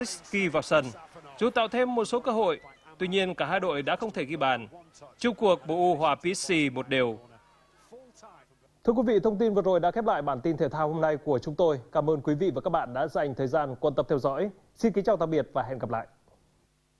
Lewandowski vào sân, chúng tạo thêm một số cơ hội. Tuy nhiên cả hai đội đã không thể ghi bàn. Chung cuộc MU hòa PSG 1-1. Thưa quý vị, thông tin vừa rồi đã khép lại bản tin thể thao hôm nay của chúng tôi. Cảm ơn quý vị và các bạn đã dành thời gian quan tâm theo dõi. Xin kính chào tạm biệt và hẹn gặp lại.